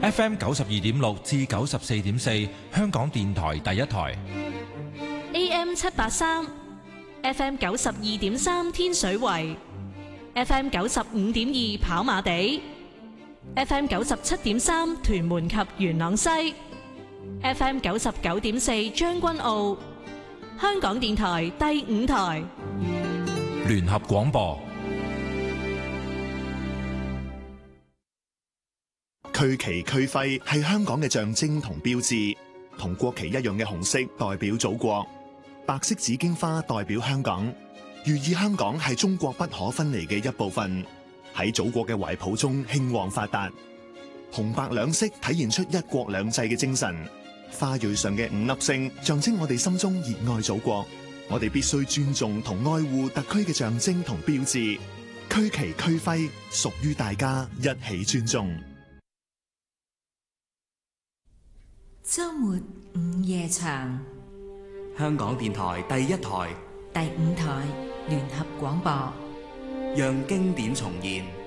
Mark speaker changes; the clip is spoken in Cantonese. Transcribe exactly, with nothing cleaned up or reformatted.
Speaker 1: F M 九十二點六至九十四點四，香港電台第一台。
Speaker 2: A M 七八三，F M 九十二點三天水圍，F M 九十五點二跑馬地，F M 九十七點三屯門及元朗西，F M 九十九點四將軍澳，香港電台第五台
Speaker 1: 聯合廣播。
Speaker 3: 區旗區徽係香港嘅象徵同標誌，同國旗一樣嘅紅色代表祖國，白色紫荊花代表香港，寓意香港係中國不可分離嘅一部分，喺祖國嘅懷抱中興旺發達。紅白兩色體現出一國兩制嘅精神，花蕊上嘅五粒星象徵我哋心中熱愛祖國，我哋必須尊重同愛護特區嘅象徵同標誌，區旗區徽屬於大家，一起尊重。
Speaker 4: 周末午夜場，
Speaker 5: 香港電台第一台、
Speaker 4: 第五台聯合廣播，
Speaker 5: 讓經典重現。